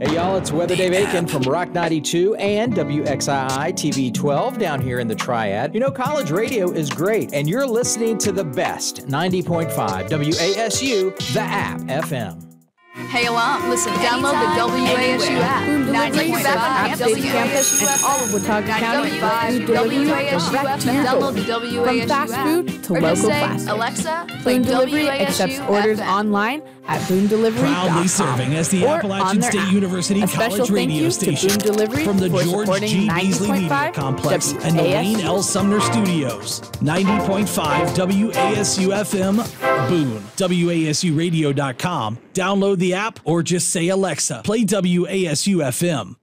Hey y'all, it's Weather Dave Aiken from Rock 92 and WXII TV 12 down here in the Triad. You know, college radio is great, and you're listening to the best 90.5 WASU, the app FM. Hey alum, listen, download the WASU app. Food delivery, app, State Campus, and all of Watauga County. Food delivery direct to your door. Download the WASU From fast food to or local just say, fast food. Alexa, play Boone Delivery WASU accepts orders FM. online at boondelivery.com. Proudly serving as the or Appalachian on their State app. University A special College thank radio you station. to Boone Delivery From the for George supporting G. Beasley Media 90.5 Complex and the Wayne L. Sumner Studios. 90.5 WASU FM, Boone. WASUradio.com. Download the app or just say, Alexa, play WASU FM.